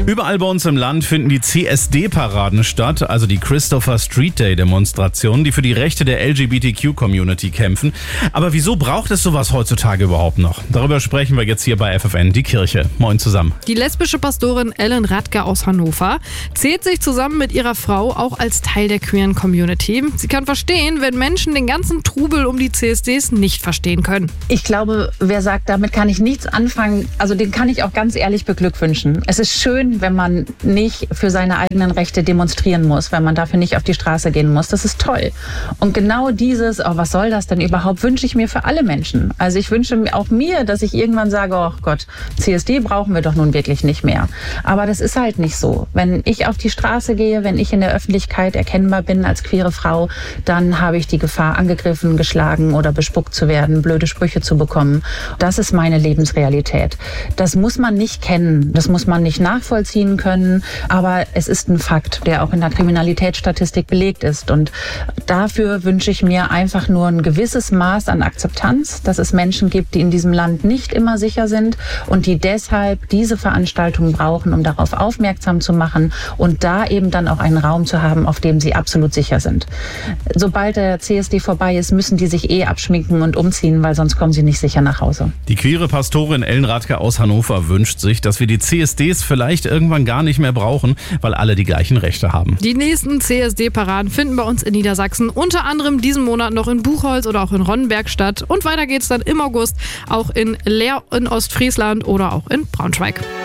Überall bei uns im Land finden die CSD-Paraden statt, also die Christopher Street Day-Demonstrationen, die für die Rechte der LGBTQ-Community kämpfen. Aber wieso braucht es sowas heutzutage überhaupt noch? Darüber sprechen wir jetzt hier bei FFN, die Kirche. Moin zusammen. Die lesbische Pastorin Ellen Radke aus Hannover zählt sich zusammen mit ihrer Frau auch als Teil der queeren Community. Sie kann verstehen, wenn Menschen den ganzen Trubel um die CSDs nicht verstehen können. Ich glaube, wer sagt, damit kann ich nichts anfangen, also den kann ich auch ganz ehrlich beglückwünschen. Es ist schön, wenn man nicht für seine eigenen Rechte demonstrieren muss, wenn man dafür nicht auf die Straße gehen muss. Das ist toll. Und genau dieses, was soll das denn überhaupt, wünsche ich mir für alle Menschen. Also ich wünsche auch mir, dass ich irgendwann sage, oh Gott, CSD brauchen wir doch nun wirklich nicht mehr. Aber das ist halt nicht so. Wenn ich auf die Straße gehe, wenn ich in der Öffentlichkeit erkennbar bin als queere Frau, dann habe ich die Gefahr, angegriffen, geschlagen oder bespuckt zu werden, blöde Sprüche zu bekommen. Das ist meine Lebensrealität. Das muss man nicht kennen, das muss man nicht nachvollziehen können, aber es ist ein Fakt, der auch in der Kriminalitätsstatistik belegt ist. Und dafür wünsche ich mir einfach nur ein gewisses Maß an Akzeptanz, dass es Menschen gibt, die in diesem Land nicht immer sicher sind und die deshalb diese Veranstaltungen brauchen, um darauf aufmerksam zu machen und da eben dann auch einen Raum zu haben, auf dem sie absolut sicher sind. Sobald der CSD vorbei ist, müssen die sich abschminken und umziehen, weil sonst kommen sie nicht sicher nach Hause. Die queere Pastorin Ellen Radke aus Hannover wünscht sich, dass wir die CSDs vielleicht irgendwann gar nicht mehr brauchen, weil alle die gleichen Rechte haben. Die nächsten CSD-Paraden finden bei uns in Niedersachsen unter anderem diesen Monat noch in Buchholz oder auch in Ronnenberg statt. Und weiter geht's dann im August auch in Leer in Ostfriesland oder auch in Braunschweig.